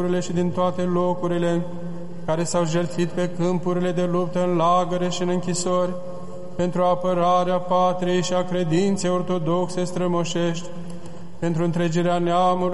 și din toate locurile, care s-au jertfit pe câmpurile de luptă, în lagăre și în închisori, pentru apărarea patriei și a credinței ortodoxe strămoșești, pentru întregirea neamului